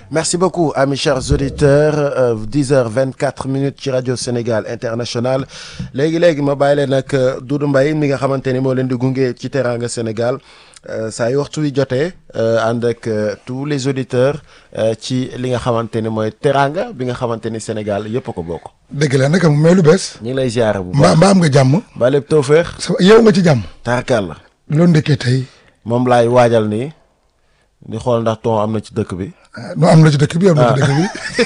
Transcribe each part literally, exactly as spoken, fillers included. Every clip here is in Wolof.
Merci beaucoup à mes chers auditeurs euh, dix heures vingt-quatre minutes ci rajo Sénégal International léegi léegi ma bàyyi leen nag Doudou Mbaye mi nga xamante ni moo leen di gunge ci Teranga Sénégal saa yu waxtu wi jotee ànd ak tous les auditeurs ci li nga xamante ni mooy Teranga bi nga xamante ni Sénégal yëpp a ko bokk. dëgg la naka may lu bees. ñu ngi lay ziare bu baax mbaa mbaa am nga jàmm. ba lépp tawfeex. yow nga ci jàmm. taarkaal la. loo ndekkee tey. moom laay waajal nii di xool ndax ton am na ci dëkk bi. no am na ci dëkk bi am na ci dëkk bi.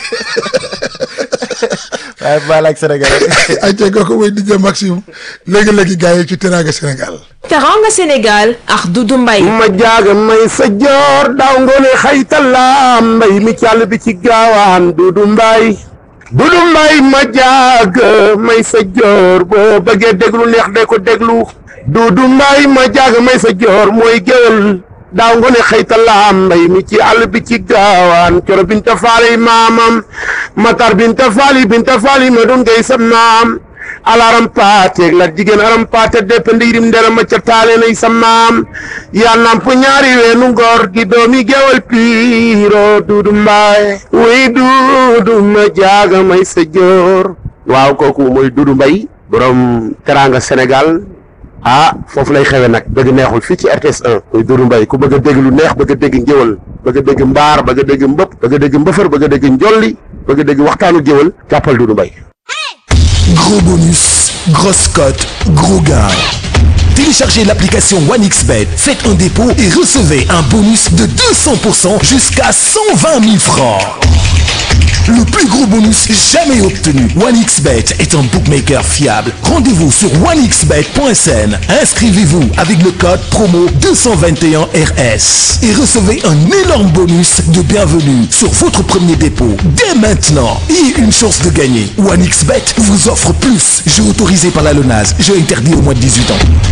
waaye baal ak Sénégal. ay tey kooku mooy D J Maxime léegi-léegi gars yi ci Teranga Sénégal. Teranga Sénégal ak Doudou Mbaye. ma jaaga may sa joor daaw ngoone xaytalaam mbay mi càll bi ci gaawaan Doudou Mbaye. Doudou Mbaye ma jaaga may sa joor boo bëggee déglu neex de ko déglu. Doudou Mbaye ma jaaga may sa joor mooy géwël daaw ngoone xaytalaam mbay mi ci àll bi ci gaawaan coro binta faali maamam matar binta faali binta faali ma dun ngay sa maam alaram paateeg la jigéen aram paate dépende yirim ndera ma ca taale nay sa maam yaa namp ñaari weenu ngor gi doomi gewal piiro Doudou Mbaye wuy Doudou ma jaaga may sa joor waaw kooku mooy Doudou Mbaye borom Teranga Sénégal ah foofu lay xewe nag dëgg neexul fii ci R T S un muy Doudou Mbaye ku bëgg a dégg lu neex bëgg a dégg ngéwal bëgg a dégg mbaar bëgg a dégg mbëpp bëgg a dégg mbëfër bëgg a dégg njolli bëgg a dégg waxtaanu géwal jàppal Doudou Mbaye. Gros bonus, grosse cote, gros gain. Téléchargez l'application OneXBet, faites un dépôt et recevez un bonus de deux cents pour cent jusqu'à cent vingt mille francs. Le plus gros bonus jamais obtenu. OneXBet est un bookmaker fiable. Rendez-vous sur one x bet point s n. Inscrivez-vous avec le code promo deux cent vingt et un R S et recevez un énorme bonus de bienvenue sur votre premier dépôt. Dès maintenant, et une chance de gagner. OneXBet vous offre plus. Jeu autorisé par la LONASE. Jeu interdit au moins de dix-huit ans.